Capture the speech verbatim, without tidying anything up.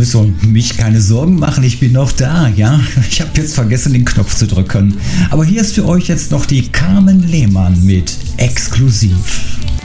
müsst um mich keine Sorgen machen, ich bin noch da, ja? Ich habe jetzt vergessen, den Knopf zu drücken. Aber hier ist für euch jetzt noch die Carmen Lehmann mit Exklusiv.